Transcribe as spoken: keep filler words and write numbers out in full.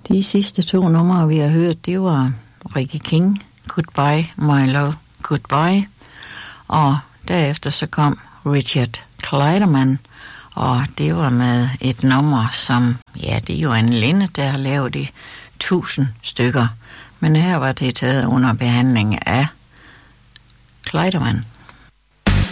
De sidste to numre, vi har hørt, det var Ricky King, Goodbye, My Love, Goodbye. Og derefter så kom Richard Clayderman, og det var med et nummer, som, ja, det er jo en Linde, der har lavet i tusind stykker. Men her var det taget under behandling af Clayderman.